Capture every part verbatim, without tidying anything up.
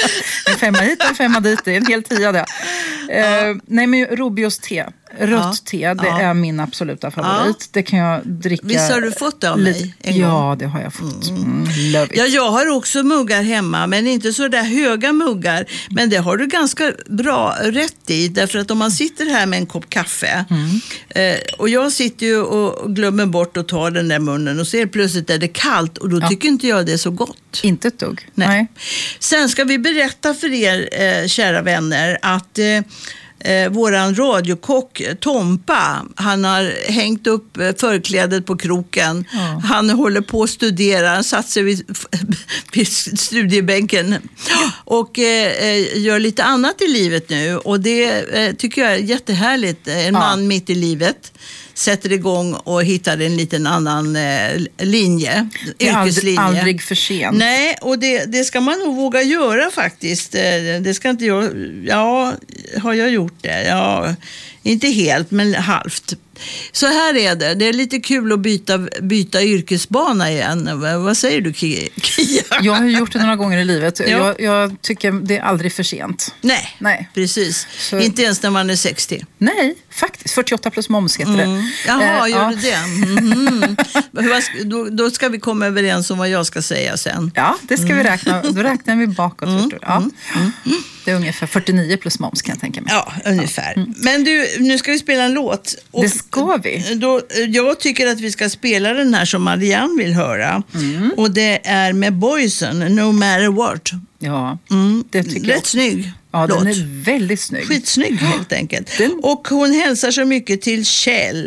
En femma hit och en femma dit, det är en hel tia det. Ja. Uh, nej men Robios te, rött ja. te, det ja. är min absoluta favorit. Ja. Det kan jag dricka. Visst har du fått det av mig en Ja, gång? det har jag fått. Mm. Love it. Ja, jag har också muggar hemma, men inte så där höga muggar. Men det har du ganska bra rätt i, därför att om man sitter här med en kopp kaffe mm. eh, och jag sitter ju och glömmer bort att ta den där munnen och ser plötsligt är det kallt och då ja. tycker inte jag det är så gott. Inte ett dugg. Nej. Nej. Sen ska vi berätta för er, eh, kära vänner, att eh, Eh, våran radiokock Tompa, han har hängt upp eh, förklädet på kroken. Ja. Han håller på att studera, han satt sig vid, vid studiebänken och eh, gör lite annat i livet nu. Och det eh, tycker jag är jättehärligt. En ja. man mitt i livet sätter igång och hittar en liten annan eh, linje, det är yrkeslinje. Aldrig, aldrig för sent. Nej, och det, det ska man nog våga göra faktiskt. Det ska inte jag, ja, har jag gjort det? Ja, inte helt, men halvt. Så här är det. Det är lite kul att byta, byta yrkesbana igen. Vad säger du, Kia? Jag har gjort det några gånger i livet. Ja. Jag, jag tycker det är aldrig för sent. Nej, Nej. precis. Så... Inte ens när man är sextio. Nej, faktiskt. fyrtioåtta plus moms heter det. Mm. Jaha, eh, gör ja. du det? Mm. då, då ska vi komma överens om vad jag ska säga sen. Ja, det ska mm. vi räkna. Då räknar vi bakåt. Mm. Ja. Mm. Mm. Det är ungefär fyrtionio plus moms kan jag tänka mig. Ja, ungefär. Ja. Mm. Men du, nu ska vi spela en låt. Och det ska vi. Då, jag tycker att vi ska spela den här som Marianne vill höra. Mm. Och det är med Boysen, No Matter What. Ja, mm. det tycker Rätt jag. snygg. Ja, låt. den är väldigt snygg. Skitsnygg helt enkelt. Den... Och hon hälsar så mycket till Kjell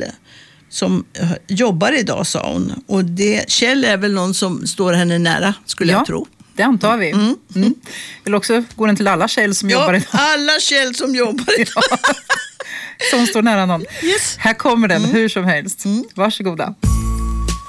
som jobbar idag, sa hon. Och det, Kjell är väl någon som står henne nära, skulle ja. jag tro. Det antar vi. Mm. Mm. Eller också går den till alla Kjell som ja, jobbar idag. alla Kjell som jobbar idag. Ja. Som står nära någon. Yes. Här kommer den, mm. hur som helst. Mm. Varsågoda.